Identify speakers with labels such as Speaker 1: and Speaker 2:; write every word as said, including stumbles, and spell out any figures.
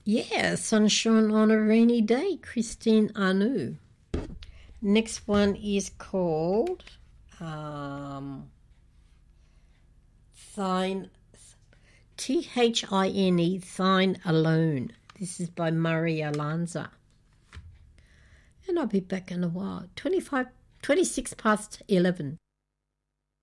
Speaker 1: Yeah, Sunshine on a Rainy Day, Christine Anu. Next one is called um, Thine, T H I N E, Thine Alone. This is by Murray Alonza. And I'll be back in a while. twenty-five, twenty-six past eleven.